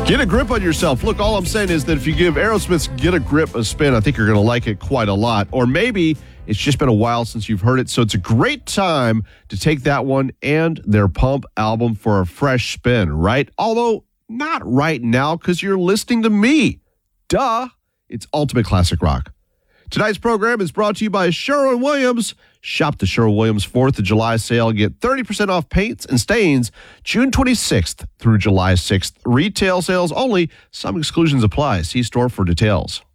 Get a grip on yourself. Look, all I'm saying is that if you give Aerosmith's Get a Grip a spin, I think you're going to like it quite a lot. Or maybe it's just been a while since you've heard it, so it's a great time to take that one and their Pump album for a fresh spin, right? Although, not right now, because you're listening to me. Duh. It's Ultimate Classic Rock. Tonight's program is brought to you by Sherwin-Williams. Shop the Sherwin-Williams 4th of July sale. Get 30% off paints and stains June 26th through July 6th. Retail sales only. Some exclusions apply. See store for details.